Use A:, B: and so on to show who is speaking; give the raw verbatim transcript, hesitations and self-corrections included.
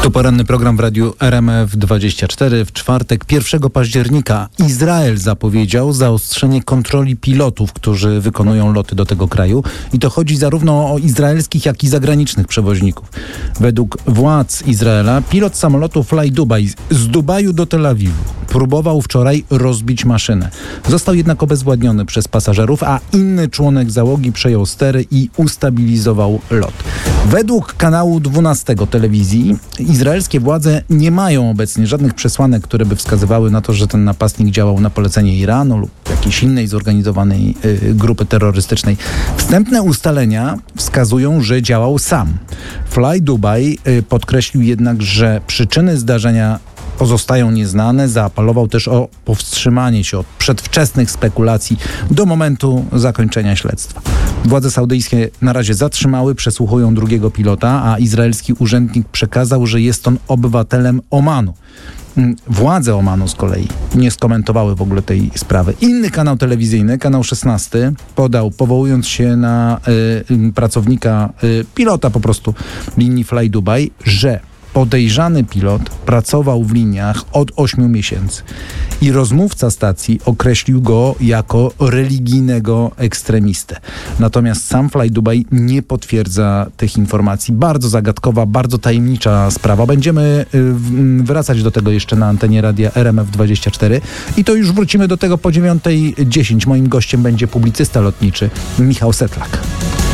A: To poranny program w radiu R M F dwadzieścia cztery. W czwartek, pierwszego października, Izrael zapowiedział zaostrzenie kontroli pilotów, którzy wykonują loty do tego kraju. I to chodzi zarówno o izraelskich, jak i zagranicznych przewoźników. Według władz Izraela pilot samolotu Fly Dubai z Dubaju do Tel Awiwu próbował wczoraj rozbić maszynę. Został jednak obezwładniony przez pasażerów, a inny członek załogi przejął stery i ustabilizował lot. Według kanału dwunastego telewizji izraelskie władze nie mają obecnie żadnych przesłanek, które by wskazywały na to, że ten napastnik działał na polecenie Iranu lub jakiejś innej zorganizowanej y, grupy terrorystycznej. Wstępne ustalenia wskazują, że działał sam. Fly Dubai y, podkreślił jednak, że przyczyny zdarzenia pozostają nieznane. Zaapelował też o powstrzymanie się od przedwczesnych spekulacji do momentu zakończenia śledztwa. Władze saudyjskie na razie zatrzymały, przesłuchują drugiego pilota, a izraelski urzędnik przekazał, że jest on obywatelem Omanu. Władze Omanu z kolei nie skomentowały w ogóle tej sprawy. Inny kanał telewizyjny, kanał szesnasty, podał, powołując się na y, pracownika, y, pilota po prostu linii Fly Dubai, że podejrzany pilot pracował w liniach od ośmiu miesięcy i rozmówca stacji określił go jako religijnego ekstremistę. Natomiast sam Fly Dubai nie potwierdza tych informacji. Bardzo zagadkowa, bardzo tajemnicza sprawa. Będziemy wracać do tego jeszcze na antenie radia R M F dwadzieścia cztery i to już wrócimy do tego po dziewiątej dziesięć. Moim gościem będzie publicysta lotniczy Michał Setlak.